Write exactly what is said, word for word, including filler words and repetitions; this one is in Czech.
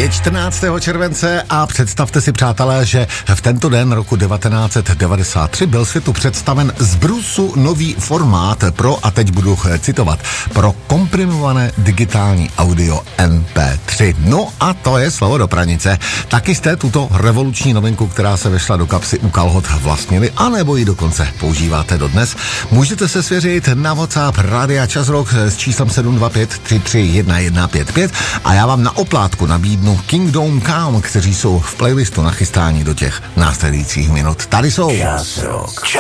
Je čtrnáctého července a představte si, přátelé, že v tento den roku devatenáct set devadesát tři byl světu představen z brusu nový formát pro, a teď budu citovat, pro komprimované digitální audio em pé tři. No a to je slovo do pranice. Taky jste tuto revoluční novinku, která se vešla do kapsy u kalhot, vlastnili, anebo ji dokonce používáte dodnes. Můžete se svěřit na WhatsApp Rádia Čas Rock s číslem sedm dva pět tři tři jedna jedna pět pět a já vám na oplátku nabídnu Kingdom Come, kteří jsou v playlistu nachystání do těch následujících minut. Tady jsou. Čas Rock.